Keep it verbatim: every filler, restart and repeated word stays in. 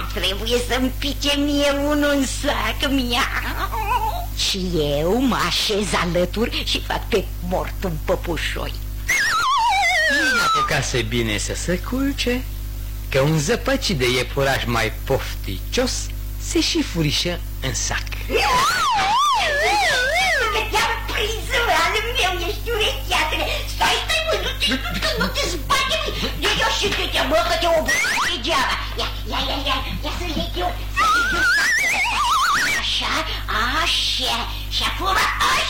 trebuie să-mi pice mie unul în sac, mia. Și eu mă așez alături și fac pe mort un păpușoi. Nu apucase bine să se culce, că un zăpăcit de iepuraș mai pofticios se și furișă în sac. Că te-am prins, al meu, ești urecheatele. Stai, stai, mă, nu te, nu te zbate, eu, eu și tu te, mă, că te oboși degeaba. Ia, ia, ia, ia, ia să leg eu, să leg eu sacul. Așa, așa, și acum, așa.